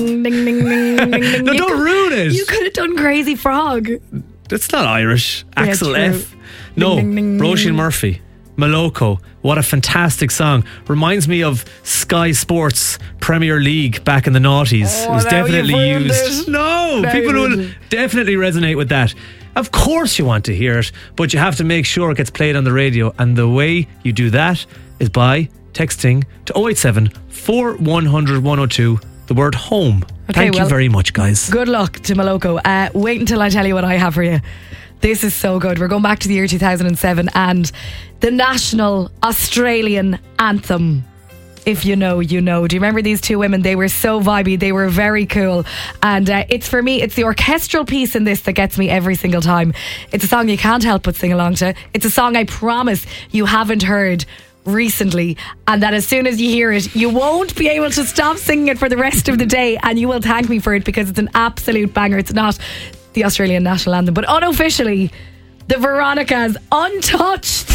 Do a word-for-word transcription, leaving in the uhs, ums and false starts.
Ding, ding, ding, ding, ding. No, You don't could- ruin it. You could have done Crazy Frog. That's not Irish. Yeah, Axel true. F. No, Ding, ding, ding. Roisin Murphy. Moloko. What a fantastic song. Reminds me of Sky Sports Premier League back in the noughties. Oh, it was now definitely you've ruined used. it. No, Now people you've will ruined definitely resonate with that. Of course you want to hear it, but you have to make sure it gets played on the radio. And the way you do that is by texting to oh eight seven, four one zero zero, one oh two, the word home. Okay, Thank well, you very much, guys. Good luck to Moloko. Uh, wait until I tell you what I have for you. This is so good. We're going back to the year two thousand seven and the national Australian anthem. If you know, you know. Do you remember these two women? They were so vibey. They were very cool. And uh, it's for me, it's the orchestral piece in this that gets me every single time. It's a song you can't help but sing along to. It's a song I promise you haven't heard recently, and that as soon as you hear it, you won't be able to stop singing it for the rest of the day, and you will thank me for it because it's an absolute banger. It's not the Australian national anthem, but unofficially, the Veronicas, Untouched.